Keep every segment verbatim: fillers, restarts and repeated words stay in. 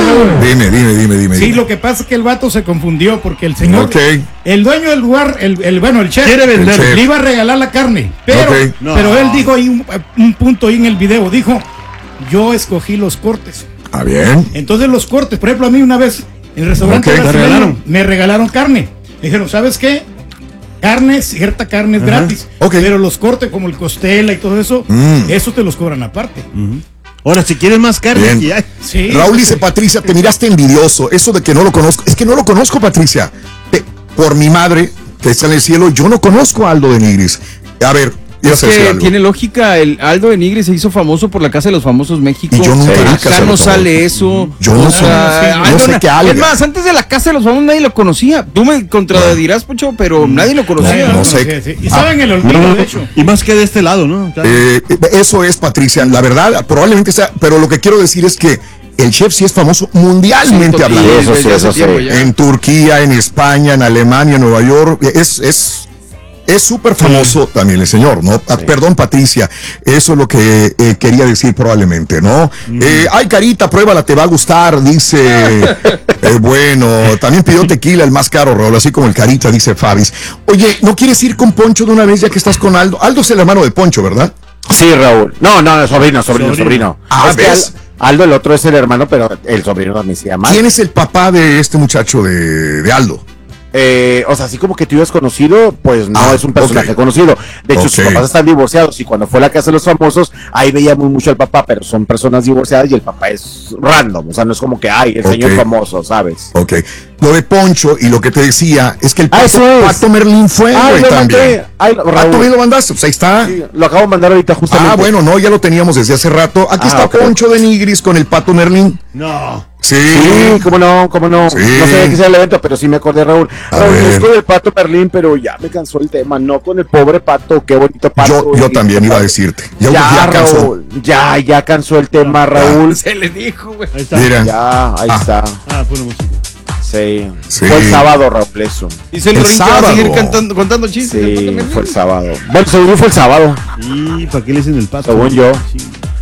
Dime, dime, dime, dime. Sí, dime. lo que pasa es que el vato se confundió porque el señor, Okay. el dueño del lugar, el, el bueno, el chef, quiere vender, el chef. le iba a regalar la carne, pero, Okay. No. pero él dijo ahí un, un punto ahí en el video, dijo, yo escogí los cortes. Ah, bien. Entonces los cortes, por ejemplo, a mí una vez en el restaurante Okay. brasileño, ¿Te regalaron? me regalaron carne. Me dijeron, ¿sabes qué? Carne, cierta carne es Ajá. gratis, Okay. pero los cortes como el costela y todo eso, Mm. eso te los cobran aparte. Ahora, si quieres más carne, Bien. aquí hay. Sí. Raúl dice, Patricia, te miraste envidioso. Eso de que no lo conozco. Es que no lo conozco, Patricia. Te- por mi madre, que está en el cielo, yo no conozco a Aldo de Nigris. A ver, ibas Es a decir que algo. tiene lógica, el Aldo de Nigris se hizo famoso por la Casa de los Famosos México. Y yo nunca vi Acá Casa de no los sale Famosos. eso. Yo no O sé, sea, no Aldo sé na- qué alga. Es más, antes de la Casa de los Famosos nadie lo conocía. Tú me contradirás, Pocho, pero nadie lo conocía. No, no Sí, sé. sí, sí. Y saben el olvido, de hecho. Y más que de este lado, ¿no? Claro. Eh, eso es, Patricia. La verdad, probablemente sea. Pero lo que quiero decir es que el chef sí es famoso mundialmente Sí, hablando. desde Eso sí, hace eso sí. tiempo ya. En Turquía, en España, en Alemania, en Nueva York. Es, es, es súper famoso también el señor, ¿no? Ah, perdón, Patricia. Eso es lo que eh, quería decir probablemente, ¿no? Eh, ay, Carita, pruébala, te va a gustar, dice. eh, bueno, también pidió tequila, el más caro, Raúl, así como el Carita, dice Fabis. Oye, ¿no quieres ir con Poncho de una vez ya que estás con Aldo? Aldo es el hermano de Poncho, ¿verdad? Sí, Raúl. No, no, sobrino, sobrino, Sobrino. sobrino. Ah, Es que ¿ves? Al- Aldo, el otro es el hermano, pero el sobrino también se llama. ¿Quién es el papá de este muchacho de, de Aldo? Eh, o sea, así como que tú eres conocido, pues no Ah, es un personaje ok. conocido. De hecho, sus Ok. papás están divorciados y cuando fue la Casa de los Famosos, ahí veíamos mucho al papá, pero son personas divorciadas y el papá es random. O sea, no es como que, ay, el Ok. señor famoso, ¿sabes? Ok. Lo de Poncho y lo que te decía es que el Ah, Pato, eso es. Pato Merlín fue, Ah, güey, lo también. mandé. Ay, Ah, tú Raúl. bien lo mandaste, pues ahí está. Sí, lo acabo de mandar ahorita justamente. Ah, bueno, no, ya lo teníamos desde hace rato. Aquí Ah, está ok. Poncho de Nigris con el Pato Merlín. No. Sí. Sí, cómo no, cómo no. Sí. No sabía que sea el evento, pero sí me acordé, Raúl. A Raúl, ver. es con el Pato Merlín, pero ya me cansó el tema. No con el pobre Pato, qué bonito Pato. Yo, yo y- también iba a decirte. Ya, Ya, ya cansó. Raúl, ya, ya cansó el tema, Raúl. Se le dijo, güey. Ahí está. Mira. Ya, ahí Ah. está. Ah, pone música. Sí. Sí. Fue el sábado, Raúl, eso. Dice el, El Rorín que va a sábado. seguir cantando, contando chistes. el Pato Sí, Merlín. fue el sábado. Bueno, según yo fue el sábado. ¿Y para qué le dicen el pato? Según yo. Sí.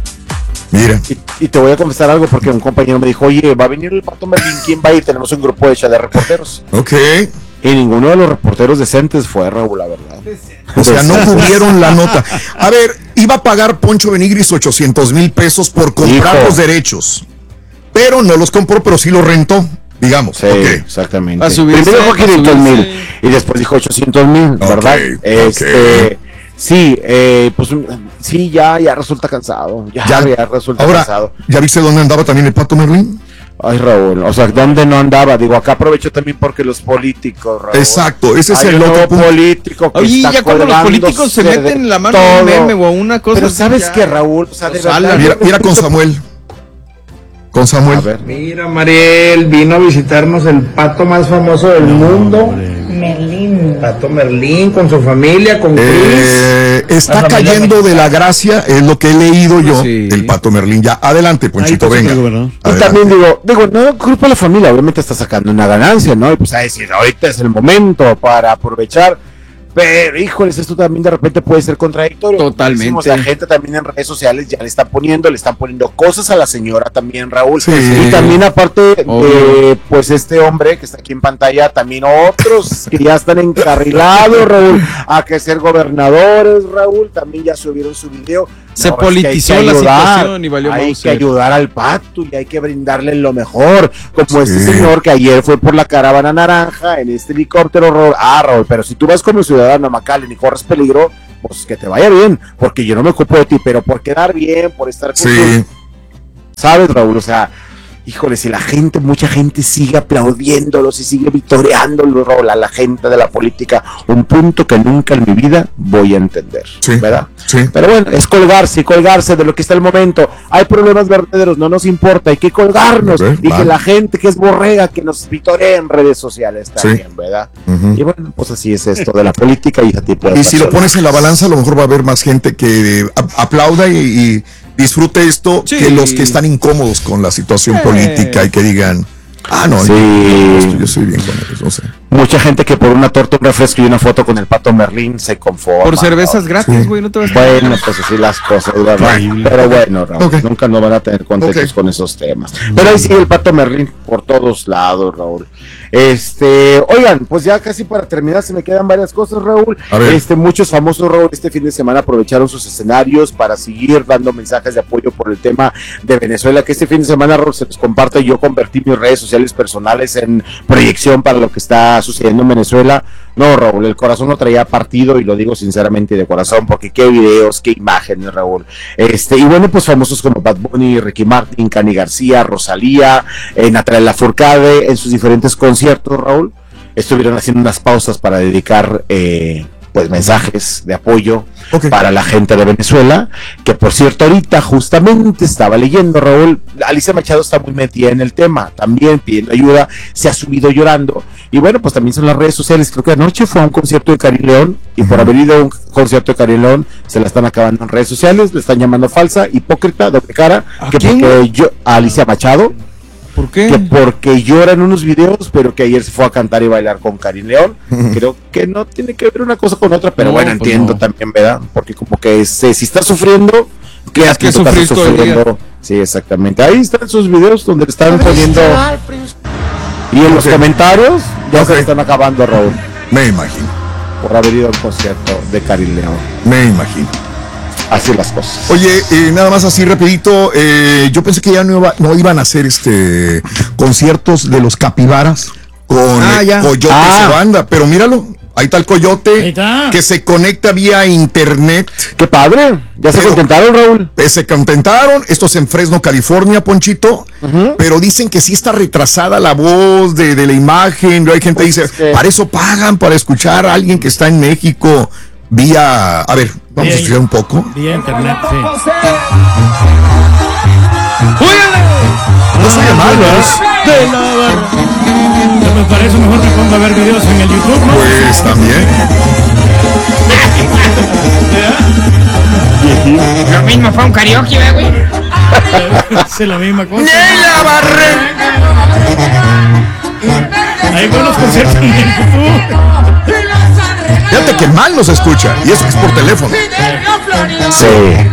Mira. Y, y te voy a confesar algo porque un compañero me dijo, oye, va a venir el Pato Merlín, ¿quién va a ir? Tenemos un grupo hecho de reporteros. Ok. Y ninguno de los reporteros decentes fue, Raúl, la verdad. O sea, no cubrieron la nota. A ver, iba a pagar Poncho de Nigris ochocientos mil pesos por comprar Hijo. los derechos. Pero no los compró, pero sí los rentó, digamos. Sí, Ok. exactamente. Va a subirse, Primero dijo va a quinientos mil subirse. y después dijo ochocientos mil, ¿verdad? Ok, Este, sí, eh, pues sí, ya, ya resulta cansado. Ya, ya, Ya. resulta Ahora, cansado. ¿ya viste dónde andaba también el Pato Merlín? Ay, Raúl, o sea, ¿dónde no andaba? Digo, acá aprovecho también porque los políticos, Raúl. Exacto, ese es Hay el un otro nuevo punto. político que Oye, está ya cuando los políticos se colgándose meten de la mano en un todo. meme o a una cosa. Pero así, ¿sabes ya qué, Raúl? O sea, de los verdad, jalan. Mira, mira con Samuel. Con Samuel. A ver. Mira, Mariel, vino a visitarnos el pato más famoso del mundo. Merlín. Pato Merlín, con su familia, con Chris. Eh, está La familia cayendo de la gracia, es lo que he leído yo, Sí. el Pato Merlín. Ya, adelante, Ponchito, Ahí pasó venga. el gobernador. Y Adelante. también digo, digo, no culpa a la familia, obviamente está sacando una ganancia, ¿no? Y pues a decir, ahorita es el momento para aprovechar. Pero, híjoles, esto también de repente puede ser contradictorio. Totalmente. Decimos, la gente también en redes sociales ya le están poniendo, le están poniendo cosas a la señora también, Raúl. Sí. Y también aparte, Obvio. eh, pues este hombre que está aquí en pantalla, también otros que ya están encarrilados, Raúl, a que ser gobernadores, Raúl, también ya subieron su video. Se No, es que hay politizó que la ayudar, situación y valió Hay Mauser. que ayudar al Pato y hay que brindarle lo mejor. Como Sí. este señor que ayer fue por la caravana naranja en este helicóptero. Raúl. Ah, Raúl, pero si tú vas como ciudadano a McAllen y corres peligro, pues que te vaya bien, porque yo no me ocupo de ti, pero por quedar bien, por estar con Sí, tu- ¿sabes, Raúl? O sea, híjole, si la gente, mucha gente sigue aplaudiéndolos y sigue victoriándolos, Raúl, a la gente de la política, un punto que nunca en mi vida voy a entender, Sí. ¿verdad? sí. Pero bueno, es colgarse y colgarse de lo que está el momento. Hay problemas verdaderos, no nos importa, hay que colgarnos. Ok, y va. que la gente que es borrega, que nos victorea en redes sociales Sí. también, ¿verdad? Ujú. Y bueno, pues así es esto de la política y ese tipo de Y si lo personas. pones en la balanza, a lo mejor va a haber más gente que eh, a- aplauda y, y disfrute esto Sí. que los que están incómodos con la situación Eh. política y que digan, ah, no, Sí. yo, yo estoy, yo estoy bien con ellos, no sé. mucha gente que por una torta, un refresco y una foto con el Pato Merlín se conforma. Por cervezas ¿no? gratis, güey, sí. No te vas a Bueno, pues así las cosas, ¿verdad? Pero bueno, Raúl, okay. Nunca nos van a tener contextos okay. con esos temas. Pero ahí sigue el Pato Merlín por todos lados, Raúl. Este, oigan, pues ya casi para terminar se me quedan varias cosas, Raúl. Este, muchos famosos, Raúl, este fin de semana aprovecharon sus escenarios para seguir dando mensajes de apoyo por el tema de Venezuela, que este fin de semana, Raúl, se los comparto. Yo convertí mis redes sociales personales en proyección para lo que está sucediendo en Venezuela. No, Raúl, el corazón lo traía partido y lo digo sinceramente de corazón, porque qué videos, qué imágenes, Raúl. Este, y bueno, pues famosos como Bad Bunny, Ricky Martin, Cani García, Rosalía, eh, Natalia Lafourcade, en sus diferentes conciertos, Raúl, estuvieron haciendo unas pausas para dedicar eh, pues mensajes de apoyo okay. para la gente de Venezuela, que por cierto ahorita justamente estaba leyendo, Raúl, Alicia Machado está muy metida en el tema, también pidiendo ayuda, se ha subido llorando, y bueno, pues también son las redes sociales. Creo que anoche fue a un concierto de Karim León, y por haber ido a un concierto de Karim León, se la están acabando en redes sociales, le están llamando falsa, hipócrita, doble cara, que quién? porque yo, a Alicia Machado, ¿por qué? Que porque llora en unos videos, pero que ayer se fue a cantar y bailar con Karim León. Creo que no tiene que ver una cosa con otra, pero no, bueno, pues entiendo no. También, ¿verdad? Porque como que se, si estás sufriendo, creas que, que estás sufriendo. Sí, exactamente. Ahí están sus videos donde están poniendo. Y en los okay. comentarios ya okay. se están acabando, Raúl. Me imagino. Por haber ido a un concierto de Karim León. Me imagino. Así las cosas. Oye, eh, nada más así rapidito, eh, yo pensé que ya no, iba, no iban a hacer este conciertos de los capibaras con ah, eh, Coyote ah. y banda, pero míralo, ahí está el Coyote está. que se conecta vía internet. ¡Qué padre! ¿Ya se pero, contentaron, Raúl? Eh, se contentaron, esto es en Fresno, California, Ponchito, uh-huh. pero dicen que sí está retrasada la voz de, de la imagen, hay gente que pues dice, es que... para eso pagan, para escuchar a alguien que está en México. Vía, a ver, vamos bien, a escuchar un poco. Vía internet, sí. No soy malos. De la barra. Pues para eso mejor me pongo a ver videos en el YouTube, ¿no? Pues también. Lo mismo fue un karaoke, ¿verdad, güey? Es la misma cosa. ¡De la barra! Hay buenos conciertos en YouTube. Fíjate que mal nos escucha, y eso que es por teléfono. Sí.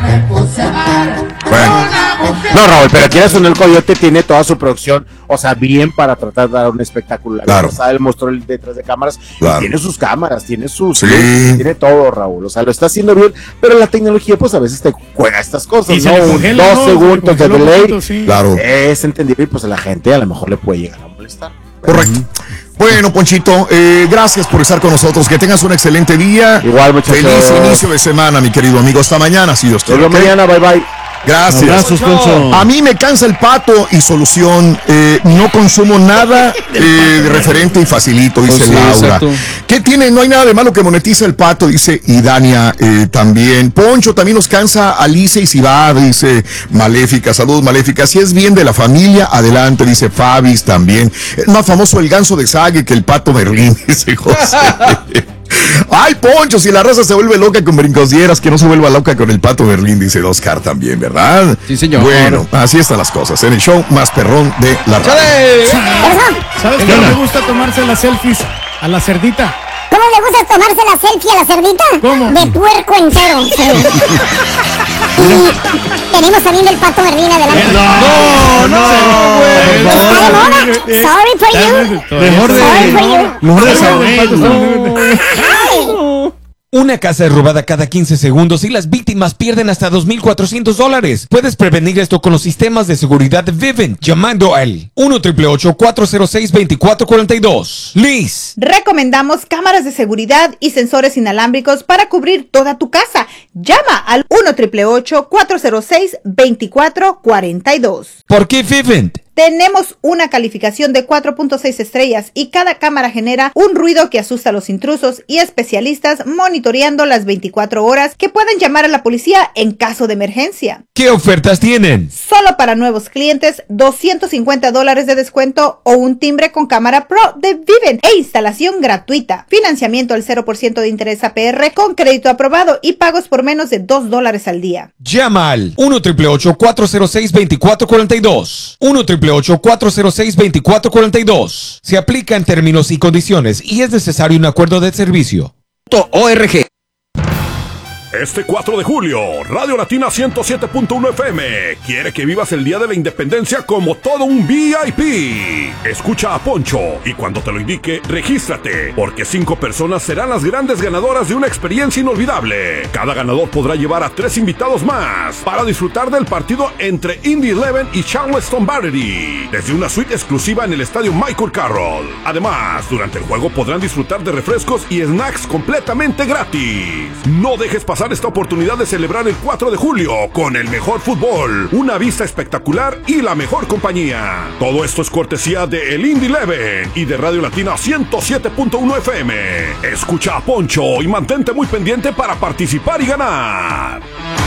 Bueno. No, Raúl, pero aquí es el Coyote tiene toda su producción, o sea, bien para tratar de dar un espectáculo. Claro. O sea, él mostró el detrás de cámaras, claro. y tiene sus cámaras, tiene sus, sí. tiene todo, Raúl. O sea, lo está haciendo bien, pero la tecnología, pues a veces te juega estas cosas, y ¿no? Congela, Dos no, segundos de delay. Poquito, sí. Claro. Es entendible, y pues a la gente a lo mejor le puede llegar a molestar. Correcto. Bueno, Ponchito, eh, gracias por estar con nosotros. Que tengas un excelente día. Igual, muchachos. Feliz inicio de semana, mi querido amigo. Hasta mañana, si Dios quiere. Hasta mañana, bye bye. Gracias. Abrazos, Poncho. A mí me cansa el pato y solución. Eh, no consumo nada eh, referente y facilito, dice pues sí, Laura. exacto. ¿Qué tiene? No hay nada de malo que monetiza el pato, dice Idania eh, también. Poncho también nos cansa Alice y Cibad, dice Maléfica. Saludos, Maléfica. Si es bien de la familia, adelante, dice Fabis también. Es más famoso el ganso de Sague que el pato Merlín, dice José. Ay, Poncho, si la raza se vuelve loca con brincosieras, que no se vuelva loca con el pato Berlín, dice Oscar también, ¿verdad? Sí, señor. Bueno, así están las cosas en el show más perrón de la radio. ¿Sabes qué me gusta tomarse las selfies a la cerdita? ¿Cómo le gusta tomarse la selfie a la cerdita? ¿Cómo? De puerco entero. Y tenemos también el pato Berlín adelante. No, no, no. Está de moda. Sorry for you. Mejor de... Sorry for you. Mejor de... Ay. Una casa es robada cada quince segundos y las víctimas pierden hasta dos mil cuatrocientos dólares. Puedes prevenir esto con los sistemas de seguridad de Vivint llamando al uno ocho ocho ocho cuatro cero seis dos cuatro cuatro dos. Liz. Recomendamos cámaras de seguridad y sensores inalámbricos para cubrir toda tu casa. Llama al uno ocho ocho ocho cuatro cero seis dos cuatro cuatro dos. ¿Por qué Vivint? Tenemos una calificación de cuatro punto seis estrellas y cada cámara genera un ruido que asusta a los intrusos y especialistas monitoreando las veinticuatro horas que pueden llamar a la policía en caso de emergencia. ¿Qué ofertas tienen? Solo para nuevos clientes, doscientos cincuenta dólares de descuento o un timbre con cámara Pro de Vivint e instalación gratuita. Financiamiento al cero por ciento de interés A P R con crédito aprobado y pagos por menos de dos dólares al día. Llama al uno ocho ocho ocho cuatro cero seis dos cuatro cuatro dos. uno ocho ocho ocho ocho, cuatro cero seis, dos cuatro cuatro dos. Se aplica en términos y condiciones y es necesario un acuerdo de servicio. O R G. Este cuatro de julio, Radio Latina ciento siete punto uno F M quiere que vivas el Día de la Independencia como todo un V I P. Escucha a Poncho y cuando te lo indique, regístrate, porque cinco personas serán las grandes ganadoras de una experiencia inolvidable. Cada ganador podrá llevar a tres invitados más para disfrutar del partido entre Indy Eleven y Charleston Battery, desde una suite exclusiva en el estadio Michael Carroll. Además, durante el juego podrán disfrutar de refrescos y snacks completamente gratis. No dejes pasar esta oportunidad de celebrar el cuatro de julio con el mejor fútbol, una vista espectacular y la mejor compañía. Todo esto es cortesía de el Indy Eleven y de Radio Latina ciento siete punto uno F M. Escucha a Poncho y mantente muy pendiente para participar y ganar.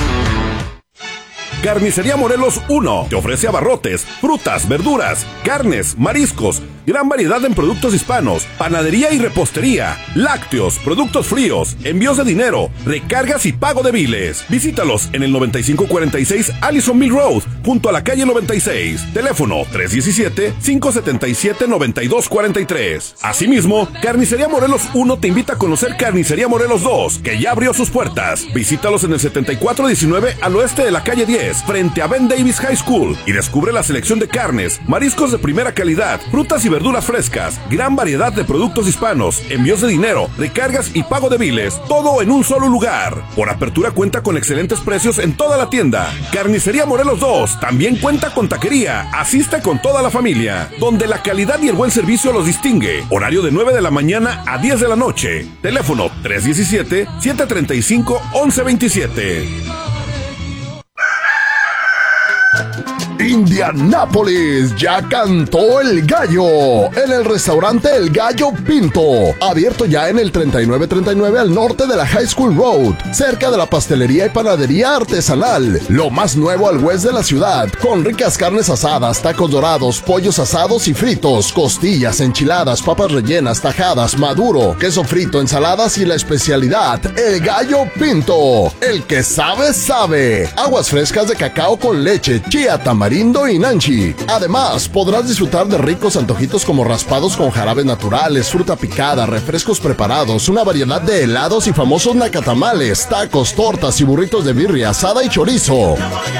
Carnicería Morelos uno te ofrece abarrotes, frutas, verduras, carnes, mariscos, gran variedad en productos hispanos, panadería y repostería, lácteos, productos fríos, envíos de dinero, recargas y pago de biles. Visítalos en el noventa y cinco cuarenta y seis Allison Mill Road, junto a la calle noventa y seis. Teléfono tres uno siete, cinco siete siete, nueve dos cuatro tres. Asimismo, Carnicería Morelos uno te invita a conocer Carnicería Morelos dos, que ya abrió sus puertas. Visítalos en el setenta y cuatro diecinueve al oeste de la calle diez, frente a Ben Davis High School, y descubre la selección de carnes, mariscos de primera calidad, frutas y verduras frescas, gran variedad de productos hispanos, envíos de dinero, recargas y pago de biles, todo en un solo lugar. Por apertura cuenta con excelentes precios en toda la tienda. Carnicería Morelos dos también cuenta con taquería. Asiste con toda la familia, donde la calidad y el buen servicio los distingue. Horario de nueve de la mañana a diez de la noche. Teléfono tres uno siete, siete tres cinco, once veintisiete. Indianápolis, ya cantó el gallo en el restaurante El Gallo Pinto, abierto ya en el treinta y nueve treinta y nueve al norte de la High School Road, cerca de la pastelería y panadería artesanal. Lo más nuevo al west de la ciudad, con ricas carnes asadas, tacos dorados, pollos asados y fritos, costillas, enchiladas, papas rellenas, tajadas, maduro, queso frito, ensaladas y la especialidad, El Gallo Pinto. El que sabe, sabe. Aguas frescas de cacao con leche, chía, tamarindo y nanchi. Además, podrás disfrutar de ricos antojitos como raspados con jarabes naturales, fruta picada, refrescos preparados, una variedad de helados y famosos nacatamales, tacos, tortas y burritos de birria, asada y chorizo.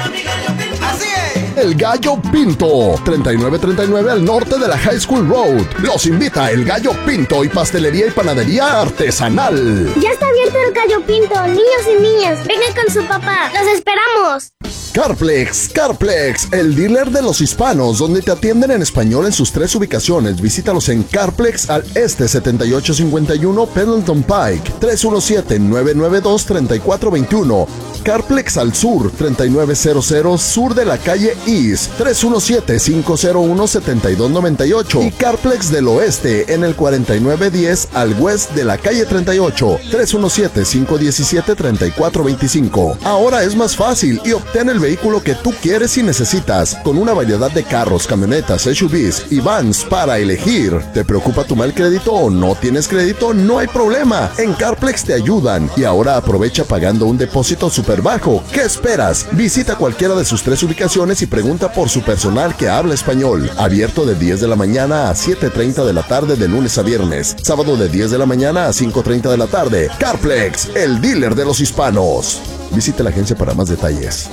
El Gallo Pinto, treinta y nueve treinta y nueve al norte de la High School Road. Los invita El Gallo Pinto y pastelería y panadería artesanal. Ya está abierto El Gallo Pinto, niños y niñas, vengan con su papá, los esperamos. Carplex, Carplex, el dealer de los hispanos, donde te atienden en español en sus tres ubicaciones. Visítalos en Carplex al este setenta y ocho cincuenta y uno Pendleton Pike, tres uno siete, nueve nueve dos, tres cuatro dos uno. Carplex al sur, treinta y nueve cero cero sur de la calle East, tres uno siete, cinco cero uno, siete dos nueve ocho. Y Carplex del oeste en el cuarenta y nueve diez al west de la calle treinta y ocho, tres uno siete, cinco uno siete, tres cuatro dos cinco. Ahora es más fácil y obtén el vehículo que tú quieres y necesitas, con una variedad de carros, camionetas, S U Vs y vans para elegir. ¿Te preocupa tu mal crédito o no tienes crédito? No hay problema, en Carplex te ayudan. Y ahora aprovecha pagando un depósito súper bajo. ¿Qué esperas? Visita cualquiera de sus tres ubicaciones y pregunta por su personal que habla español. Abierto de diez de la mañana a siete treinta de la tarde de lunes a viernes. Sábado de diez de la mañana a cinco treinta de la tarde. Carplex, el dealer de los hispanos. Visite la agencia para más detalles.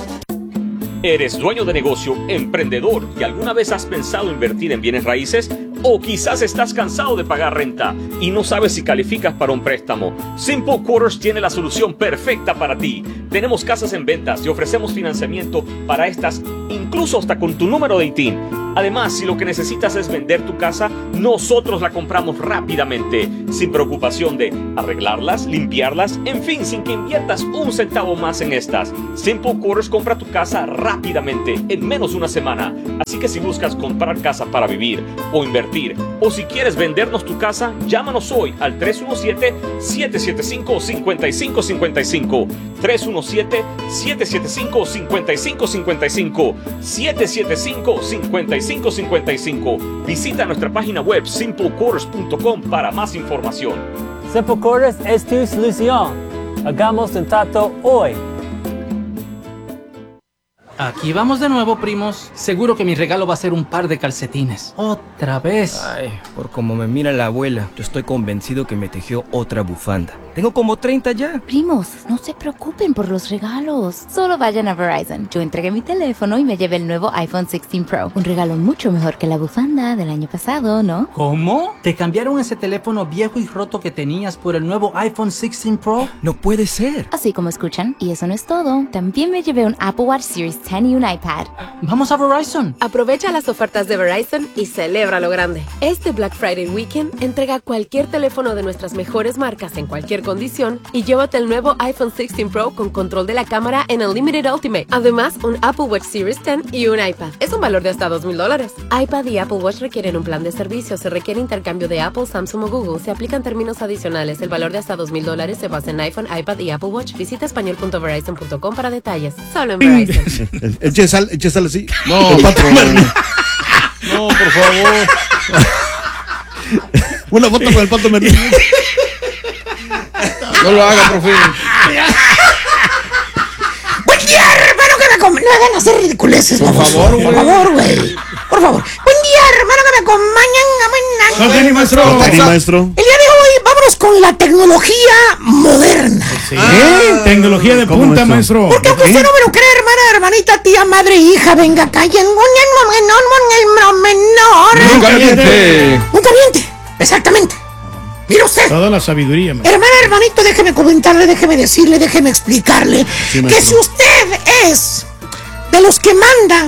¿Eres dueño de negocio, emprendedor y alguna vez has pensado invertir en bienes raíces? ¿O quizás estás cansado de pagar renta y no sabes si calificas para un préstamo? Simple Quarters tiene la solución perfecta para ti. Tenemos casas en ventas y ofrecemos financiamiento para estas, incluso hasta con tu número de I T I N. Además, si lo que necesitas es vender tu casa, nosotros la compramos rápidamente, sin preocupación de arreglarlas, limpiarlas, en fin, sin que inviertas un centavo más en estas. Simple Quarters compra tu casa rápidamente, en menos de una semana. Así que si buscas comprar casa para vivir o invertir, o si quieres vendernos tu casa, llámanos hoy al tres uno siete, siete siete cinco, cinco cinco cinco cinco, tres uno siete, siete siete cinco, cinco cinco cinco cinco, siete siete cinco, cinco cinco cinco cinco. Visita nuestra página web simple quarters punto com para más información. Simple Quarters es tu solución. Hagamos un trato hoy. Aquí vamos de nuevo, primos. Seguro que mi regalo va a ser un par de calcetines. Otra vez. Ay, por como me mira la abuela, yo estoy convencido que me tejió otra bufanda. Tengo como treinta ya. Primos, no se preocupen por los regalos. Solo vayan a Verizon. Yo entregué mi teléfono y me llevé el nuevo iPhone dieciséis Pro. Un regalo mucho mejor que la bufanda del año pasado, ¿no? ¿Cómo? ¿Te cambiaron ese teléfono viejo y roto que tenías por el nuevo iPhone dieciséis Pro? No puede ser. Así como escuchan. Y eso no es todo. También me llevé un Apple Watch Series diez y un iPad. Vamos a Verizon. Aprovecha las ofertas de Verizon y celebra lo grande. Este Black Friday Weekend entrega cualquier teléfono de nuestras mejores marcas en cualquier condición y llévate el nuevo iPhone dieciséis Pro con control de la cámara en Unlimited Ultimate. Además, un Apple Watch Series diez y un iPad. Es un valor de hasta dos mil dólares. iPad y Apple Watch requieren un plan de servicio. Se requiere intercambio de Apple, Samsung o Google. Se aplican términos adicionales. El valor de hasta dos mil dólares se basa en iPhone, iPad y Apple Watch. Visita español punto verizon punto com para detalles. Solo en Verizon. Eche sal, eche sal así. No, patrón. No, por favor. Una foto con el Pato Merlín. No lo haga, profe. Buen día, hermano, que me acompañan. No hagan hacer ridiculeces, por favor, güey. Por favor, güey. Por favor. Buen día, hermano, que me acompañan. Soteni, maestro. Soteni, maestro. El día de hoy vámonos con la tecnología moderna. Sí. ¿Eh? Tecnología de punta, maestro. Porque aunque usted no me lo cree, hermana, hermanita, tía, madre, hija, venga, callen. Un menor. Un caliente. Un caliente. Exactamente. Mire usted. Toda la sabiduría, maestro. Hermana, hermanito, déjeme comentarle, déjeme decirle, déjeme explicarle Sí, que si usted es de los que manda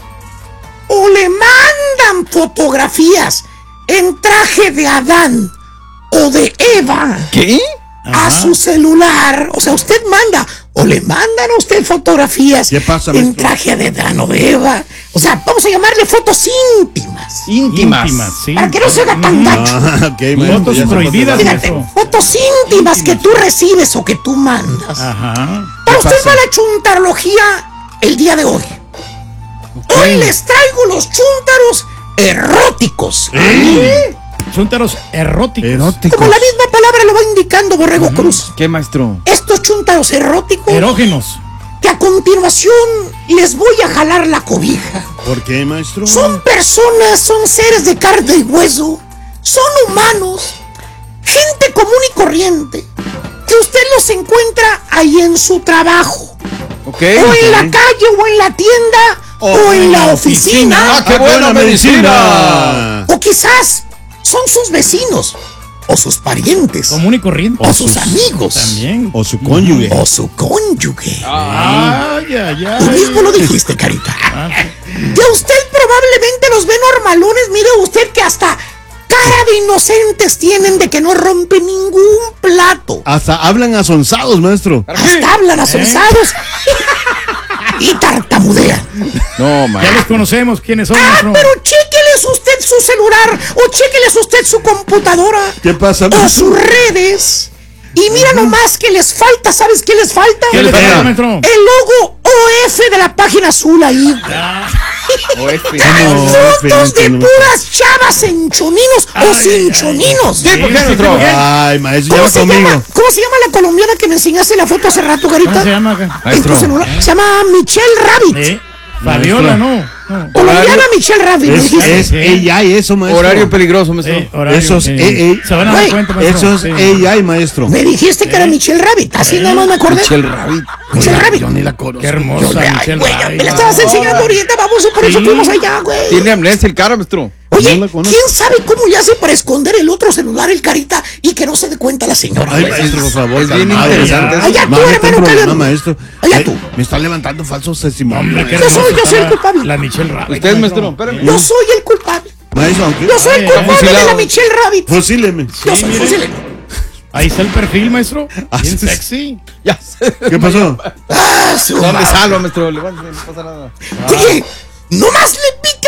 o le mandan fotografías en traje de Adán o de Eva ¿Qué? a Ajá. su celular, o sea, usted manda o le mandan a usted fotografías ¿Qué pasa, en maestro? traje de Adán o de Eva, o sea, vamos a llamarle fotos íntimas, Íntimas. Íntimas, sí. para que no se haga tan gacho. Ah, ok, maestro. Fotos ya se prohibidas, pasó. Fíjate, maestro. fotos íntimas que tú recibes o que tú mandas. Ajá. Para usted va la chuntarología el día de hoy. Hoy les traigo los chúntaros eróticos. Chúntaros eróticos. Erótico. Como la misma palabra lo va indicando Borrego Cruz. ¿Qué, maestro? Estos chúntaros eróticos Erógenos. que a continuación les voy a jalar la cobija. ¿Por qué, maestro? Son personas, son seres de carne y hueso, son humanos, gente común y corriente, que usted los encuentra ahí en su trabajo, Ok. o en la calle, o en la tienda, o, en la oficina, ¡Ah, qué buena medicina! o quizás son sus vecinos, o sus parientes, Común y corriente. o sus amigos, También. O su cónyuge. o su cónyuge. Ay, ay, ay. Tú mismo lo dijiste, carita. Ah, Que usted probablemente los ve normalones. Mire usted que hasta cara de inocentes tienen de que no rompen ningún plato. Hasta hablan asonzados, maestro. Hasta hablan asonzados y tartamudean. No, ya maestro. los conocemos. ¿Quiénes son, Ah, maestro? pero chéqueles usted su celular o chéqueles usted su computadora ¿Qué pasa, o maestro? sus redes. Y mira nomás que les falta. ¿Sabes qué les falta? ¿Qué les falta, maestro? El logo O F de la página azul ahí. O F. No, Fotos de no, puras chavas en choninos o Ay, sin ay, choninos. Sí, ¿por qué, maestro? Ay, maestro, ¿Cómo ya se, conmigo. llama, ¿Cómo se llama la colombiana que me enseñaste la foto hace rato, Garita? ¿Cómo se llama acá? En tu celular. Se llama Michelle Rabbit. ¿Eh? Fabiola, no. no. Colombiana Horario. Michelle Rabbit. me Es, dijiste. es A I eso, maestro. Horario peligroso, maestro. Eh, horario, Eso es sí. eh, Se van a dar Güey, cuenta, maestro. Eso es Sí. A I, maestro. Me dijiste que era Michelle Rabbit. Así nada más me acordé. Michelle Rabbit. Michelle Rabbit. Yo ni la conozco. Qué hermosa, Ay, Michelle güey, Rabbit. me la estabas enseñando ahorita, vamos, por eso Sí. fuimos allá, güey. Tiene amnesia el cara, maestro. Oye, No la conozco. ¿quién sabe cómo le hace para esconder el otro celular, el Carita, y que no se dé cuenta la señora? Ay, güey? maestro, por favor. Es bien calmado, interesante ya. eso. Allá tú, Mami, está hermano, un problema, cállate. maestro. Allá Me- tú. Me está levantando falsos Hombre, testimonios. qué Yo soy- yo hermosa soy el estaba culpable. La Michelle Rabbit. Usted, maestro. Espérame. Yo soy el culpable. Maestro, aunque... Yo soy el Ay, culpable de fusilado. la Michelle Rabbit. Fusíleme. Yo soy mire. fusíleme. Ahí está el perfil, maestro. Ah, Bien sí. sexy. Ya sé. ¿Qué pasó? Ah, su No me madre. salva, maestro. Levántese, no pasa nada. Oye, nomás le pica